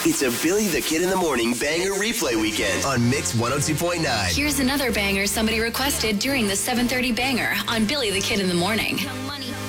It's a Billy the Kid in the Morning banger replay weekend on Mix 102.9. Here's another banger somebody requested during the 7:30 banger on Billy the Kid in the Morning.